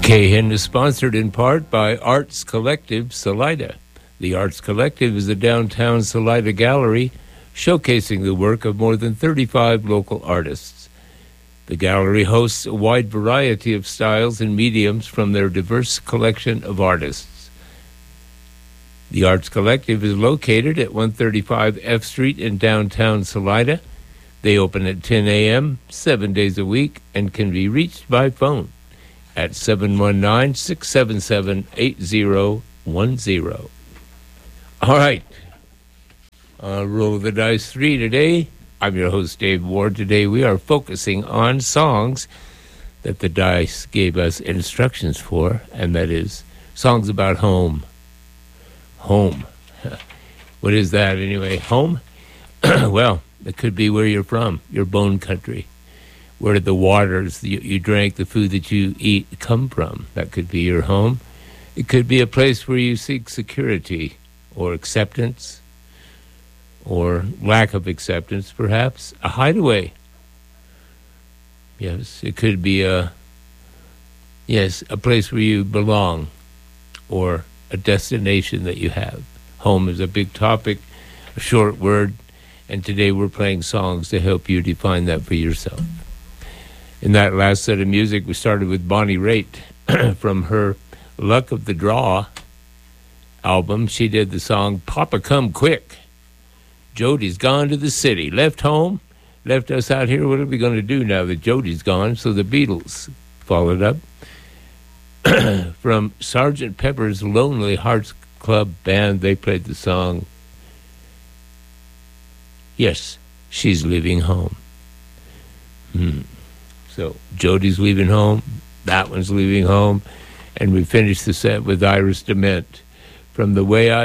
KHIN is sponsored in part by Arts Collective Salida. The Arts Collective is a downtown Salida gallery showcasing the work of more than 35 local artists. The gallery hosts a wide variety of styles and mediums from their diverse collection of artists. The Arts Collective is located at 135 F Street in downtown Salida. They open at 10 a.m., 7 days a week, and can be reached by phone at 719-677-8010. All right. Roll of the Dice 3 today. I'm your host, Dave Ward. Today we are focusing on songs that the dice gave us instructions for, and that is songs about home. Home. What is that anyway? Home? Well, it could be where you're from, your bone country. Where the waters you drank, the food that you eat come from. That could be your home. It could be a place where you seek security or acceptance or lack of acceptance, perhaps. A hideaway. Yes, it could be a place where you belong or a destination that you have. Home is a big topic, a short word, and today we're playing songs to help you define that for yourself. In that last set of music, we started with Bonnie Raitt from her Luck of the Draw album. She did the song Papa Come Quick. Jody's gone to the city, left home, left us out here. What are we going to do now that Jody's gone? So the Beatles followed up. From Sgt. Pepper's Lonely Hearts Club Band, they played the song, Yes, She's Leaving Home. So Jody's leaving home, that one's leaving home, and we finished the set with Iris DeMent from The Way I